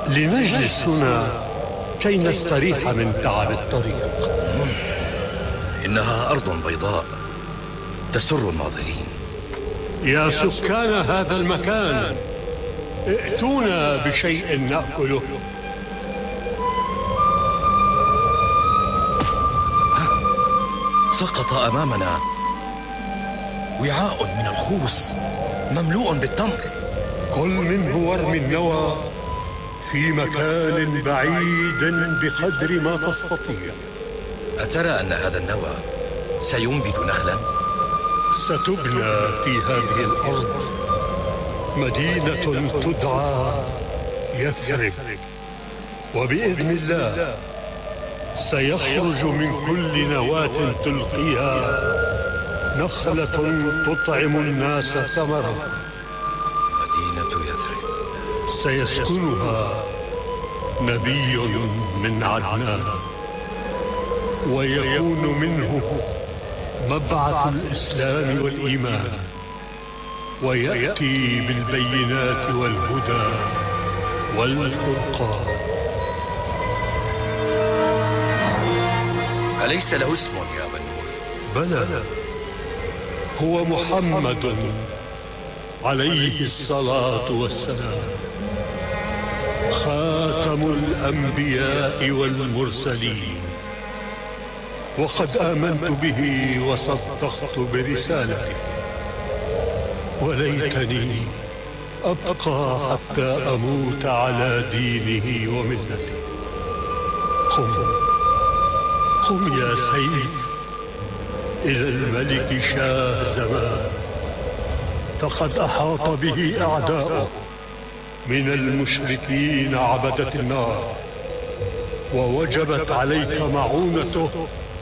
لنجلس هنا كي نستريح من تعب الطريق. إنها أرض بيضاء تسر الناظرين. يا سكان هذا المكان، ائتونا بشيء نأكله. سقط أمامنا وعاء من الخوص مملوء بالتمر. كل منه وارمي النوى في مكان بعيد بقدر ما تستطيع. أترى أن هذا النوى سينبت نخلا؟ ستبنى في هذه الأرض مدينة تدعى يثرب، وبإذن الله سيخرج من كل نواة تلقيها نخلة تطعم الناس ثمرها. مدينة يثرب سيسكنها نبي من عدنان، ويكون منه مبعث الإسلام والإيمان، ويأتي بالبينات والهدى والفرقان. أليس له اسم يا أبا النور؟ بلى، هو محمد عليه الصلاة والسلام، خاتم الأنبياء والمرسلين، وقد آمنت به وصدقت برسالته، وليتني أبقى حتى أموت على دينه وملته. قم يا سيف إلى الملك شاه زمان، فقد أحاط به أعداؤه من المشركين عبدة النار، ووجبت عليك معونته